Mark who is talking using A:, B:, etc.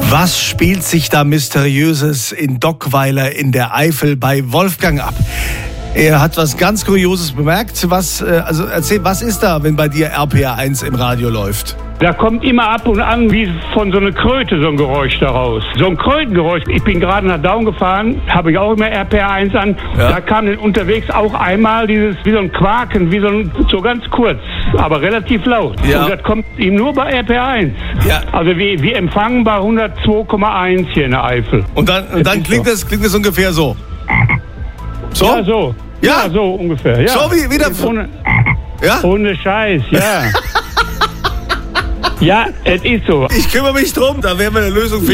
A: Was spielt sich da Mysteriöses in Dockweiler in der Eifel bei Wolfgang ab? Er hat was ganz Kurioses bemerkt. Erzähl, was ist da, wenn bei dir RPR1 im Radio läuft?
B: Da kommt immer ab und an wie von so einer Kröte so ein Geräusch daraus. So ein Krötengeräusch. Ich bin gerade nach Daun gefahren, habe ich auch immer RPR1 an. Ja. Da kam dann unterwegs auch einmal dieses, wie so ein Quaken, so ganz kurz, aber relativ laut. Ja. Und das kommt ihm nur bei RPR1. Ja. Also wir empfangen bei 102,1 hier in der Eifel.
A: Und dann klingt es ungefähr so. So?
B: Ja, so. Ja, so ungefähr. Ja.
A: So wie wieder.
B: Ohne Scheiß, ja. Ja, es ist so.
A: Ich kümmere mich drum, da werden wir eine Lösung finden.